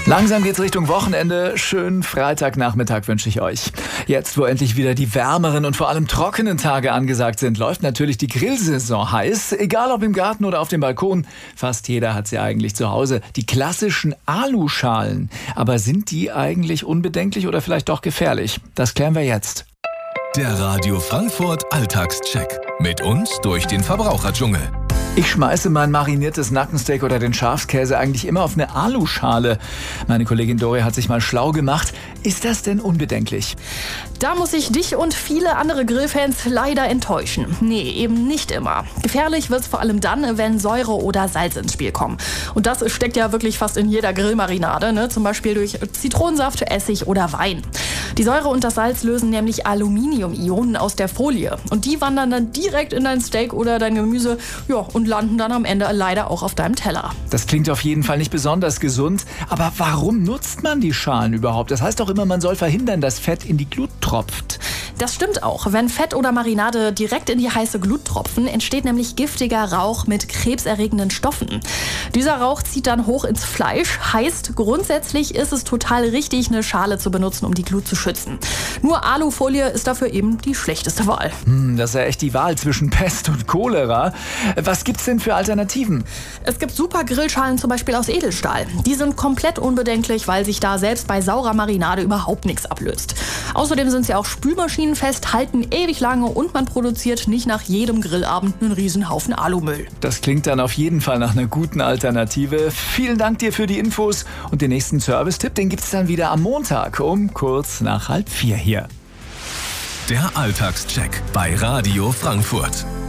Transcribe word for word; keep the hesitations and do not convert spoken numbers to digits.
Langsam geht's Richtung Wochenende. Schönen Freitagnachmittag wünsche ich euch. Jetzt, wo endlich wieder die wärmeren und vor allem trockenen Tage angesagt sind, läuft natürlich die Grillsaison heiß. Egal ob im Garten oder auf dem Balkon, fast jeder hat sie eigentlich zu Hause. Die klassischen Aluschalen. Aber sind die eigentlich unbedenklich oder vielleicht doch gefährlich? Das klären wir jetzt. Der Radio Frankfurt Alltagscheck. Mit uns durch den Verbraucherdschungel. Ich schmeiße mein mariniertes Nackensteak oder den Schafskäse eigentlich immer auf eine Aluschale. Meine Kollegin Dori hat sich mal schlau gemacht. Ist das denn unbedenklich? Da muss ich dich und viele andere Grillfans leider enttäuschen. Nee, eben nicht immer. Gefährlich wird's vor allem dann, wenn Säure oder Salz ins Spiel kommen. Und das steckt ja wirklich fast in jeder Grillmarinade, ne? Zum Beispiel durch Zitronensaft, Essig oder Wein. Die Säure und das Salz lösen nämlich Aluminium-Ionen aus der Folie. Und die wandern dann direkt in dein Steak oder dein Gemüse, ja, und landen dann am Ende leider auch auf deinem Teller. Das klingt auf jeden Fall nicht besonders gesund. Aber warum nutzt man die Schalen überhaupt? Das heißt doch immer, man soll verhindern, dass Fett in die Glut tropft. Das stimmt auch. Wenn Fett oder Marinade direkt in die heiße Glut tropfen, entsteht nämlich giftiger Rauch mit krebserregenden Stoffen. Dieser Rauch zieht dann hoch ins Fleisch. Heißt, grundsätzlich ist es total richtig, eine Schale zu benutzen, um die Glut zu schützen. Nur Alufolie ist dafür eben die schlechteste Wahl. Hm, das ist ja echt die Wahl zwischen Pest und Cholera. Was gibt's denn für Alternativen? Es gibt super Grillschalen, zum Beispiel aus Edelstahl. Die sind komplett unbedenklich, weil sich da selbst bei saurer Marinade überhaupt nichts ablöst. Außerdem sind sie auch spülmaschinenfest, halten ewig lange und man produziert nicht nach jedem Grillabend einen Riesenhaufen Alumüll. Das klingt dann auf jeden Fall nach einer guten Alternative. Vielen Dank dir für die Infos und den nächsten Service-Tipp, den gibt's dann wieder am Montag um kurz nach halb vier hier. Der Alltagscheck bei Radio Frankfurt.